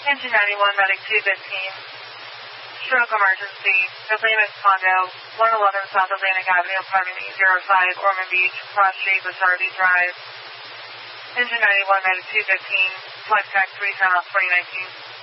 Engine 91, Medic 215. Stroke emergency. Atlantic Condo, 111 South Atlantic Avenue, apartment E05, Ormond Beach, Cross Street, Bizarre Drive. Engine 91, Medic 215. Flight Tech 310 off 2019.